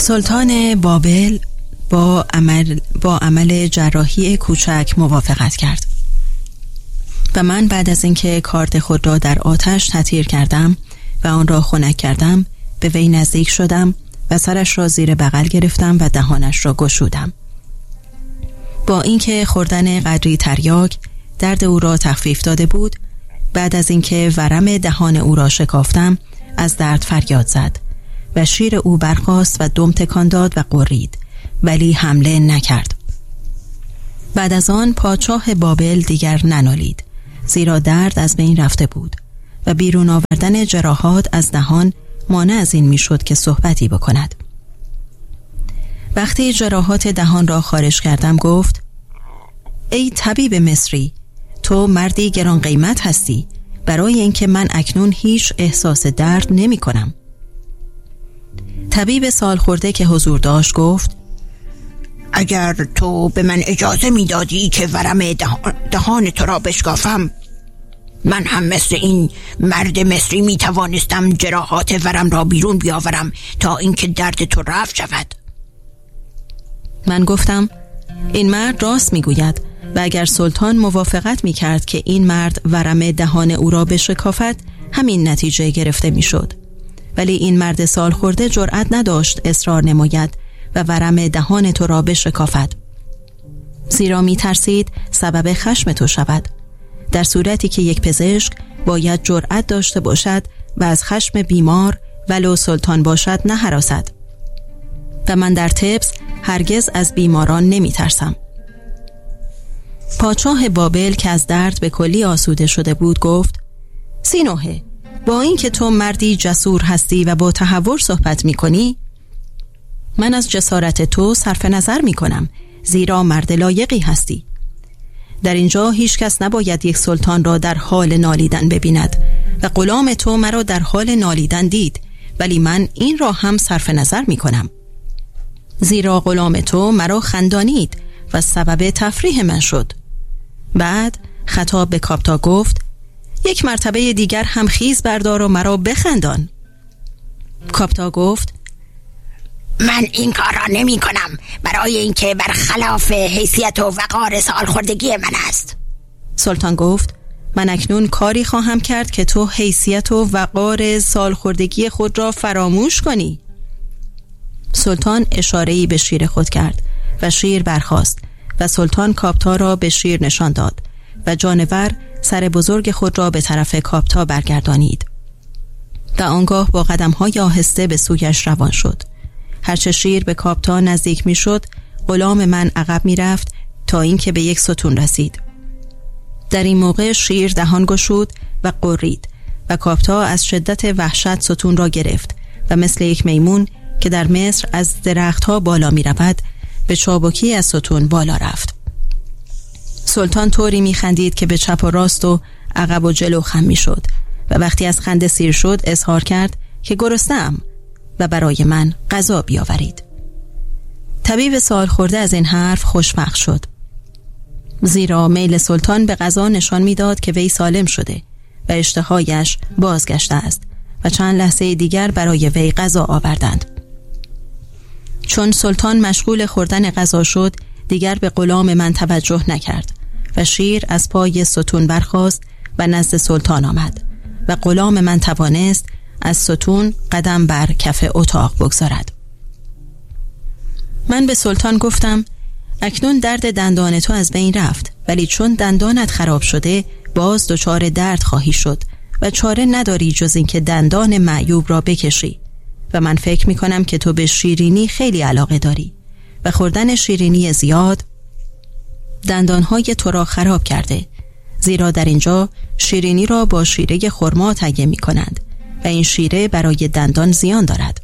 سلطان بابل با عمل جراحی کوچک موافقت کرد و من بعد از اینکه کارد خود را در آتش تطهیر کردم و آن را خنک کردم به وی نزدیک شدم و سرش را زیر بغل گرفتم و دهانش را گشودم. با اینکه خوردن قدری تریاک درد او را تخفیف داده بود، بعد از اینکه ورم دهان او را شکافتم از درد فریاد زد و شیر او برخاست و دم تکان داد و غرید، ولی حمله نکرد. بعد از آن پادشاه بابل دیگر ننالید، زیرا درد از بین رفته بود و بیرون آوردن جراحات از دهان مانع از این میشد که صحبتی بکند. وقتی جراحات دهان را خارج کردم گفت: ای طبیب مصری، تو مردی گران قیمت هستی، برای اینکه من اکنون هیچ احساس درد نمی کنم. طبیب سالخورده که حضور داشت گفت: اگر تو به من اجازه می دادی که ورم دهان تو را بشکافم، من هم مثل این مرد مصری می توانستم جراحات ورم را بیرون بیاورم تا اینکه درد تو رفع شود. من گفتم: این مرد راست می گوید و اگر سلطان موافقت می کرد که این مرد ورم دهان او را بشکافد، همین نتیجه گرفته می شد. ولی این مرد سالخورده جرأت نداشت اصرار نماید و ورم دهان تو را بشکافد، زیرا می ترسید سبب خشم تو شود، در صورتی که یک پزشک باید جرأت داشته باشد و از خشم بیمار ولو سلطان باشد نه هراسد. و من در طبس هرگز از بیماران نمی ترسم. پادشاه بابل که از درد به کلی آسوده شده بود گفت: سینوهه، با اینکه تو مردی جسور هستی و با تهور صحبت می کنی، من از جسارت تو صرف نظر می کنم، زیرا مرد لایقی هستی. در اینجا هیچ کس نباید یک سلطان را در حال نالیدن ببیند و غلام تو مرا در حال نالیدن دید، ولی من این را هم صرف نظر می کنم، زیرا غلام تو مرا خندانید و سبب تفریح من شد. بعد خطاب به کاپتا گفت: یک مرتبه دیگر هم خیز بردار و مرا بخندان. کاپتا گفت: من این کار را نمی کنم، برای اینکه برخلاف حیثیت و وقار سالخوردگی من است. سلطان گفت: من اکنون کاری خواهم کرد که تو حیثیت و وقار سالخوردگی خود را فراموش کنی. سلطان اشاره‌ای به شیر خود کرد و شیر برخاست و سلطان کاپتا را به شیر نشان داد و جانور سر بزرگ خود را به طرف کاپتا برگردانید و آنگاه با قدم‌های آهسته به سویش روان شد. هرچه شیر به کاپتا نزدیک می شد، غلام من عقب می رفت تا اینکه به یک ستون رسید. در این موقع شیر دهان گشود و غرید و کاپتا از شدت وحشت ستون را گرفت و مثل یک میمون که در مصر از درختها بالا می رود، به چابکی از ستون بالا رفت. سلطان طوری می خندید که به چپ و راست و عقب و جلو خم می شد و وقتی از خنده سیر شد اظهار کرد که گرسنه‌ام و برای من غذا بیاورید. طبیب سالخورده از این حرف خوشبخت شد، زیرا میل سلطان به غذا نشان میداد که وی سالم شده و اشتهایش بازگشته است و چند لحظه دیگر برای وی غذا آوردند. چون سلطان مشغول خوردن غذا شد، دیگر به غلام من توجه نکرد و شیر از پای ستون برخاست و نزد سلطان آمد و غلام من توانست از ستون قدم بر کف اتاق بگذارد. من به سلطان گفتم: اکنون درد دندان تو از بین رفت، ولی چون دندانت خراب شده باز دچار درد خواهی شد و چاره نداری جز این که دندان معیوب را بکشی و من فکر می کنم که تو به شیرینی خیلی علاقه داری و خوردن شیرینی زیاد دندانهای تو را خراب کرده، زیرا در اینجا شیرینی را با شیره خرما تهیه می کنند و این شیره برای دندان زیان دارد.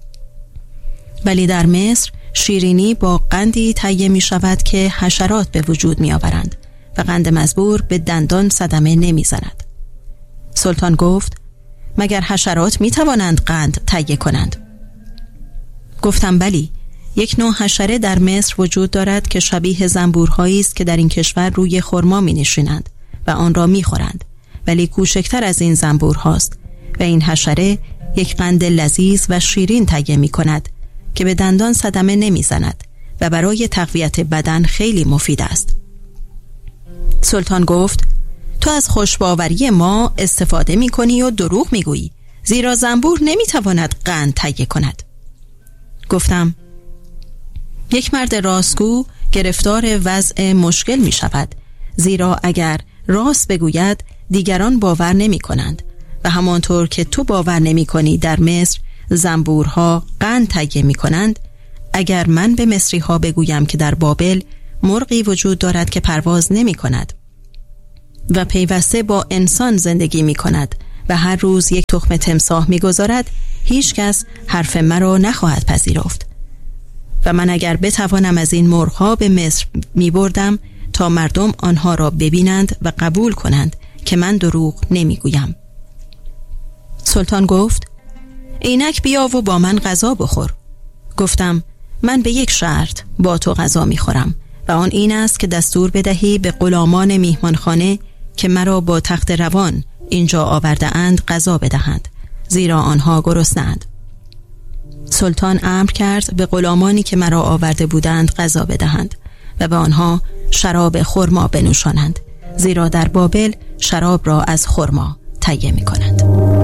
ولی در مصر شیرینی با قندی تهیه می شود که حشرات به وجود می آورند و قند مزبور به دندان صدمه نمی زند. سلطان گفت: مگر حشرات می توانند قند تهیه کنند؟ گفتم: بلی، یک نوع حشره در مصر وجود دارد که شبیه زنبورهایی است که در این کشور روی خرما می نشینند و آن را می خورند، ولی کوچکتر از این زنبور هاست و این حشره یک قند لذیذ و شیرین تهیه می کند که به دندان صدمه نمیزند و برای تقویت بدن خیلی مفید است. سلطان گفت تو از خوشباوری ما استفاده می کنی و دروغ می گویی، زیرا زنبور نمی تواند قند تهیه کند. گفتم یک مرد راستگو گرفتار وضع مشکل می شود، زیرا اگر راست بگوید دیگران باور نمی کنند و همانطور که تو باور نمی کنی در مصر زنبورها قند تهیه می کنند، اگر من به مصری ها بگویم که در بابل مرغی وجود دارد که پرواز نمی کند و پیوسته با انسان زندگی می کند و هر روز یک تخم تمساح می گذارد، هیچ کس حرف مرا نخواهد پذیرفت. و من اگر بتوانم از این مرغ‌ها به مصر می بردم تا مردم آنها را ببینند و قبول کنند که من دروغ نمی گویم. سلطان گفت اینک بیا و با من غذا بخور. گفتم من به یک شرط با تو غذا می خورم و آن این است که دستور بدهی به غلامان میهمانخانه که مرا با تخت روان اینجا آورده اند غذا بدهند، زیرا آنها گرسنه‌اند. سلطان امر کرد به غلامانی که مرا آورده بودند غذا بدهند و به آنها شراب خرما بنوشانند، زیرا در بابل شراب را از خرما تهیه می کنند.